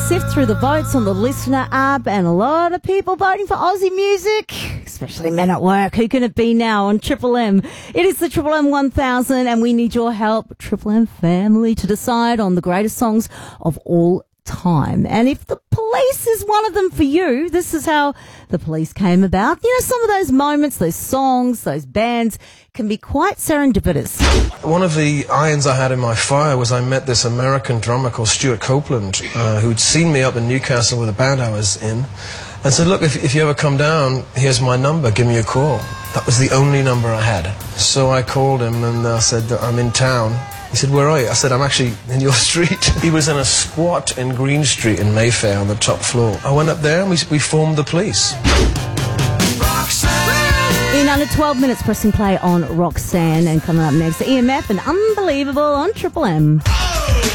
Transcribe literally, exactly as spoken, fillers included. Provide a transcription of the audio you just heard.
sift through the votes on the Listener app, and a lot of people voting for Aussie music, especially men at work. Who can it be now on Triple M? It is the Triple M one thousand, and we need your help, Triple M family, to decide on the greatest songs of all time. And if the Police is one of them for you, this is how the Police came about. You know, some of those moments, those songs, those bands can be quite serendipitous. One of the irons I had in my fire was I met this American drummer called Stuart Copeland, uh, who'd seen me up in Newcastle with a band I was in, and said, look, if, if you ever come down, here's my number, give me a call. That was the only number I had. So I called him and I said, I'm in town. He said, where are you? I said, I'm actually in your street. He was in a squat in Green Street in Mayfair on the top floor. I went up there and we, we formed the Police. In under twelve minutes, pressing play on Roxanne, and coming up next, E M F and Unbelievable on Triple M.